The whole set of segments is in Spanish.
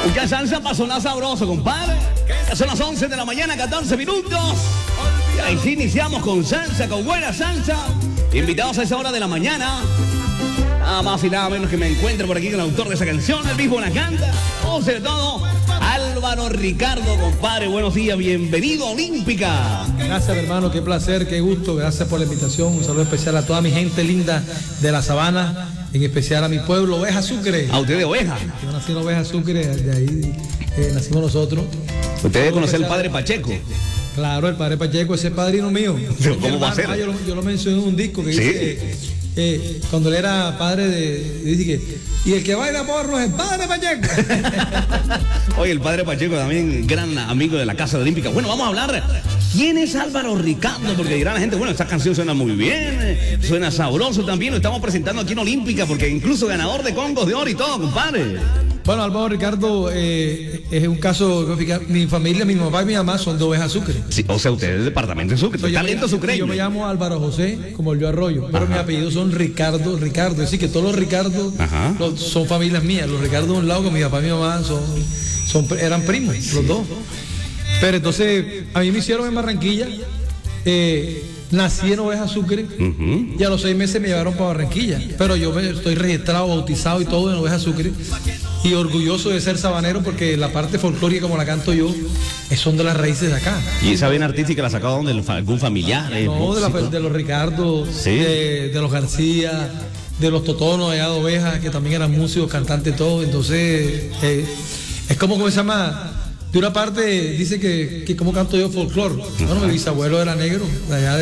Ya salsa para sonar sabroso, compadre. Ya son las 11 de la mañana, 14 minutos. Y ahí sí iniciamos con salsa, con buena salsa. Invitados a esa hora de la mañana. Nada más y nada menos que me encuentro por aquí con el autor de esa canción, el mismo la canta. O sobre todo, Álvaro Ricardo, compadre. Buenos días, bienvenido a Olímpica. Gracias, hermano, qué placer, qué gusto. Gracias por la invitación. Un saludo especial a toda mi gente linda de la Sabana. En especial a mi pueblo, Oveja Sucre. ¿A usted de Oveja? Yo nací en Oveja Sucre, de ahí nacimos nosotros. ¿Usted debe conocer al padre Pacheco? Claro, el padre Pacheco, ese es padrino mío. ¿Cómo va a ser? Yo lo mencioné en un disco que dice, cuando él era padre dice que, y el que baila porro es el padre Pacheco. Oye, el padre Pacheco también, gran amigo de la Casa de Olímpica. Bueno, vamos a hablar. ¿Quién es Álvaro Ricardo? Porque dirá la gente, bueno, esta canción suena muy bien, suena sabroso también, lo estamos presentando aquí en Olímpica, porque incluso ganador de Congos de Oro y todo, compadre. Bueno, Álvaro Ricardo es un caso, mi familia, mi papá y mi mamá son de Oveja Sucre. Sí, o sea, usted es del departamento de Sucre, talento sucreño. Yo me llamo Álvaro José, como el yo Arroyo, pero mis apellidos son Ricardo, es decir, que todos los Ricardos son familias mías, los Ricardos de un lado, con mi papá y mi mamá eran primos, los dos. Pero entonces, a mí me hicieron en Barranquilla, nací en Oveja Sucre, y a los 6 meses me llevaron para Barranquilla. Pero yo estoy registrado, bautizado y todo en Oveja Sucre, y orgulloso de ser sabanero porque la parte folclórica como la canto yo, son de las raíces de acá. ¿Y esa vena artística la sacado de algún familiar? No, de los Ricardo, ¿sí? de los García, de los Totonos allá de Oveja, que también eran músicos, cantantes, todo. Entonces, es como se llama. De una parte dice que como canto yo folclore. Bueno, mi bisabuelo era negro, de allá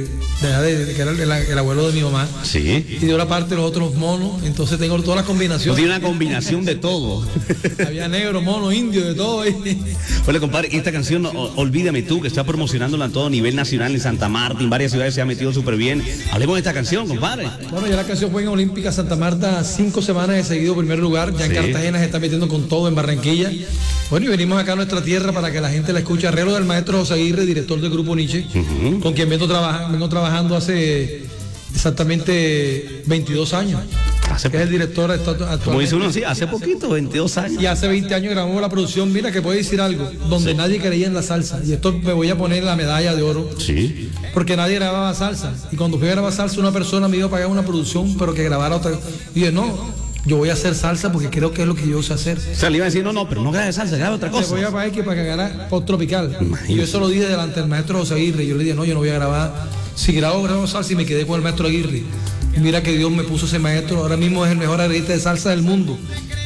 que era el abuelo de mi mamá. Sí. Y de otra parte los otros monos, entonces tengo todas las combinaciones. Tiene una combinación de todo. Había negro, mono, indio, de todo. Bueno, compadre, esta canción, Olvídame Tú, que está promocionándola a todo nivel nacional en Santa Marta, en varias ciudades se ha metido súper bien. Hablemos de esta canción, compadre. Bueno, ya la canción fue en Olímpica Santa Marta 5 semanas de seguido primer lugar. Ya en Cartagena se está metiendo con todo, en Barranquilla. Bueno, y venimos acá a nuestra tierra para que la gente la escuche. Arreglo del maestro José Aguirre, director del Grupo Nietzsche, con quien vengo trabajando hace exactamente 22 años. Que es el director actual. Como dice uno, sí, hace poquito, 22 años. Y hace 20 años grabamos la producción, mira, que puede decir algo, donde nadie creía en la salsa. Y esto me voy a poner la medalla de oro. Sí. Porque nadie grababa salsa. Y cuando fui a grabar salsa, una persona me iba a pagar una producción, pero que grabara otra. Y dije, no, yo voy a hacer salsa porque creo que es lo que yo sé hacer. O sea, le iba a decir, no, pero no grabe salsa, grabe otra cosa. Le voy a pagar para que haga pop tropical. Y yo eso lo dije delante del maestro José Aguirre. Yo le dije, no, yo no voy a grabar. Si grabo salsa y me quedé con el maestro Aguirre. Mira que Dios me puso ese maestro, ahora mismo es el mejor arreglista de salsa del mundo.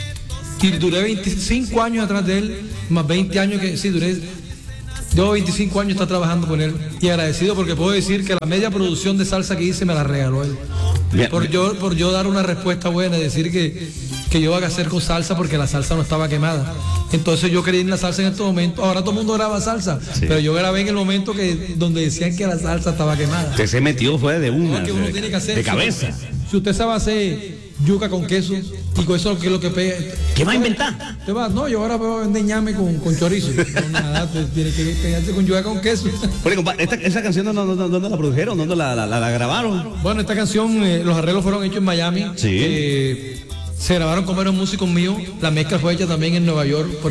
Y duré 25 años atrás de él, más 20 años que, sí, yo 25 años está trabajando con él. Y agradecido porque puedo decir que la media producción de salsa que hice me la regaló él. Por yo dar una respuesta buena, decir que yo iba a hacer con salsa porque la salsa no estaba quemada. Entonces yo creí en la salsa en estos momentos. Ahora todo el mundo graba salsa, pero yo grabé en el momento donde decían que la salsa estaba quemada. Usted se metió, fue de una, que uno tiene que hacer, de cabeza. Si usted sabe hacer yuca con queso, y con eso es lo que pega. ¿Qué va a inventar? No, yo ahora voy a vender ñame con chorizo. No, nada, tiene que pegarse con yuca con queso. Oye, compadre, ¿esa canción dónde la produjeron? ¿Dónde la grabaron? Bueno, esta canción, los arreglos fueron hechos en Miami. Sí. Se grabaron con varios músicos míos. La mezcla fue hecha también en Nueva York por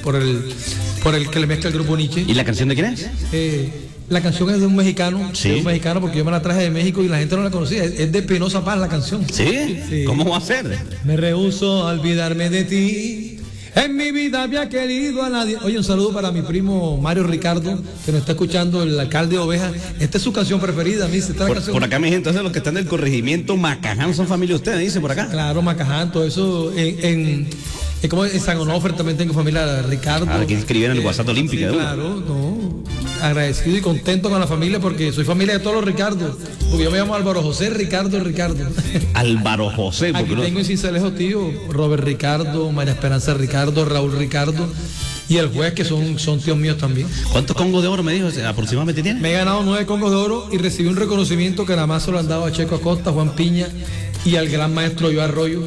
el que le mezcla el Grupo Nietzsche. ¿Y la canción de quién es? La canción es de un mexicano. Sí. De un mexicano porque yo me la traje de México y la gente no la conocía. Es de Penosa Paz la canción. ¿Sí? ¿Cómo va a ser? Me rehúso a olvidarme de ti. En mi vida había querido a nadie. Oye, un saludo para mi primo Mario Ricardo, que nos está escuchando, el alcalde de Oveja. Esta es su canción preferida, me dice. Por acá, mi gente, entonces los que están del corregimiento Macaján son familia de ustedes, dice por acá. Claro, Macaján, todo eso. Como en San Onofre también tengo familia de Ricardo. Aquí escribieron en el WhatsApp Olímpica. Sí, claro, no. Agradecido y contento con la familia porque soy familia de todos los Ricardos. Porque yo me llamo Álvaro José Ricardo. Álvaro José. Aquí tengo en Cincelejo tío Robert Ricardo, María Esperanza Ricardo, Raúl Ricardo y el juez que son tíos míos también. ¿Cuántos congos de oro me dijo aproximadamente tiene? Me he ganado 9 congos de oro y recibí un reconocimiento que nada más se lo han dado a Checo Acosta, Juan Piña y al gran maestro Yo Arroyo.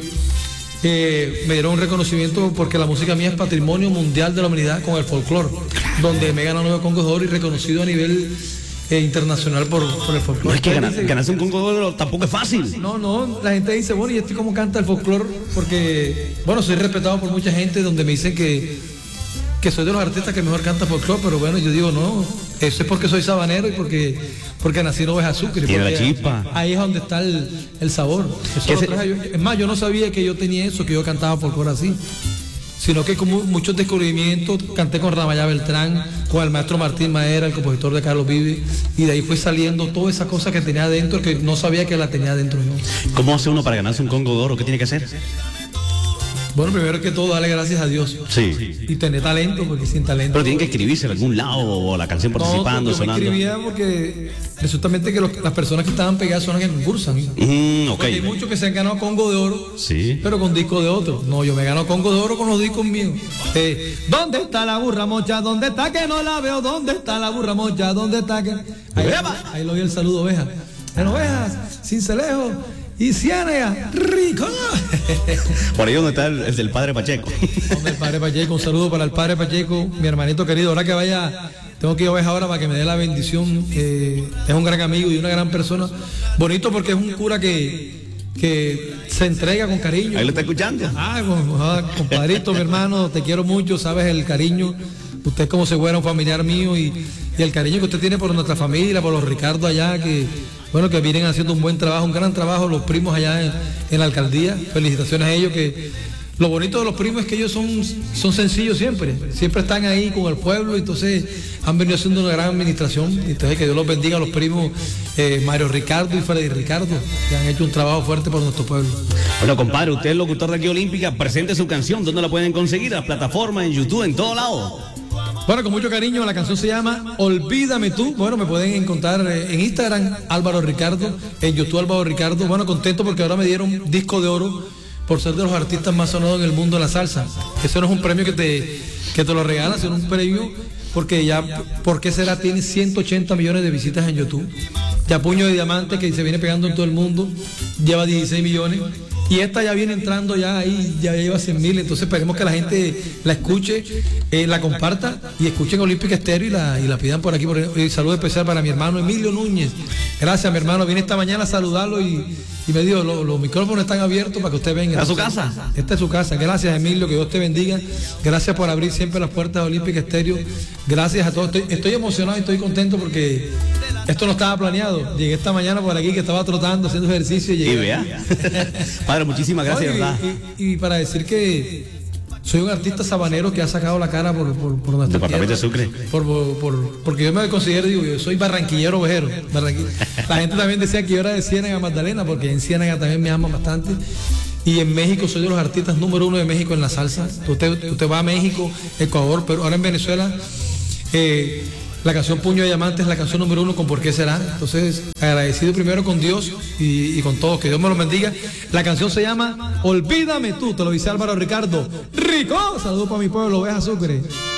Me dieron un reconocimiento porque la música mía es patrimonio mundial de la humanidad con el folclore, donde me he ganado 9 congos de oro y reconocido a nivel internacional por el folclore. No es que ganarse un Congo de Oro tampoco es fácil. No, la gente dice, bueno, ¿y este cómo canta el folclore? Porque, bueno, soy respetado por mucha gente donde me dicen que soy de los artistas que mejor canta folclore, pero bueno, yo digo, no, eso es porque soy sabanero y porque nací en Oveja Sucre. Tiene la chispa. Ahí es donde está el sabor. Es más, yo no sabía que yo tenía eso, que yo cantaba folclore así. Sino que con muchos descubrimientos, canté con Ramayá Beltrán, con el maestro Martín Maera, el compositor de Carlos Vives, y de ahí fue saliendo toda esa cosa que tenía adentro, que no sabía que la tenía adentro yo. ¿Cómo hace uno para ganarse un Congo de Oro? ¿Qué tiene que hacer? Bueno, primero que todo, darle gracias a Dios. Sí. Y tener talento, porque sin talento... Pero tienen que escribirse en algún lado, o la canción participando, yo sonando. Me escribía porque resultamente que las personas que estaban pegadas son las que concursan. Okay. Porque hay muchos que se han ganado Congo de Oro, sí, pero con disco de otro. No, yo me gano Congo de Oro con los discos míos. ¿Dónde está la burra mocha? ¿Dónde está que no la veo? ¿Dónde está la burra mocha? ¿Dónde está que...? Ahí lo vi el saludo, Oveja. En Ovejas, Cincelejo y Ciénaga, rico. Por ahí donde está el del padre Pacheco. El padre Pacheco, un saludo para el padre Pacheco, mi hermanito querido. Ahora que vaya, tengo que ir a Oveja ahora para que me dé la bendición. Es un gran amigo y una gran persona. Bonito porque es un cura que se entrega con cariño. Ahí lo está escuchando. Compadrito, mi hermano, te quiero mucho, sabes el cariño. Usted como si fuera un familiar mío y el cariño que usted tiene por nuestra familia, por los Ricardo allá, que vienen haciendo un buen trabajo, un gran trabajo, los primos allá en la alcaldía. Felicitaciones a ellos, que lo bonito de los primos es que ellos son sencillos siempre están ahí con el pueblo, entonces han venido haciendo una gran administración, entonces que Dios los bendiga a los primos Mario Ricardo y Freddy Ricardo, que han hecho un trabajo fuerte por nuestro pueblo. Bueno, compadre, usted es locutor de aquí Olímpica, presente su canción, ¿dónde la pueden conseguir? Las plataformas, en YouTube, en todo lado. Bueno, con mucho cariño, la canción se llama Olvídame Tú. Bueno, me pueden encontrar en Instagram, Álvaro Ricardo, en YouTube, Álvaro Ricardo. Bueno, contento porque ahora me dieron disco de oro por ser de los artistas más sonados en el mundo de la salsa. Eso no es un premio que te lo regalan, sino un premio porque ya, ¿por qué será? Tiene 180 millones de visitas en YouTube. Ya Puño de Diamante, que se viene pegando en todo el mundo, lleva 16 millones. Y esta ya viene entrando ya ahí, ya lleva 100.000, entonces esperemos que la gente la escuche, la comparta y escuchen Olímpica Estéreo y la pidan por aquí. Saludo especial para mi hermano Emilio Núñez. Gracias, mi hermano. Vine esta mañana a saludarlo y me dijo, los micrófonos están abiertos para que usted venga. ¿A su casa? Esta es su casa. Gracias, Emilio, que Dios te bendiga. Gracias por abrir siempre las puertas de Olímpica Estéreo. Gracias a todos. Estoy emocionado y estoy contento porque esto no estaba planeado. Llegué esta mañana por aquí que estaba trotando, haciendo ejercicio y llegué. Y vea. Padre, muchísimas gracias, ¿verdad? Y para decir que soy un artista sabanero que ha sacado la cara por nuestra Departamento de Sucre. Porque yo me considero, yo soy barranquillero ovejero. La gente también decía que yo era de Ciénaga, Magdalena, porque en Ciénaga también me aman bastante. Y en México soy de los artistas número 1 de México en la salsa. Usted va a México, Ecuador, pero ahora en Venezuela... la canción Puño de Diamante es la canción número 1 con ¿Por qué será? Entonces, agradecido primero con Dios y con todos, que Dios me lo bendiga. La canción se llama Olvídame Tú, te lo dice Álvaro Ricardo. ¡Rico! Saludos para mi pueblo, Oveja Sucre.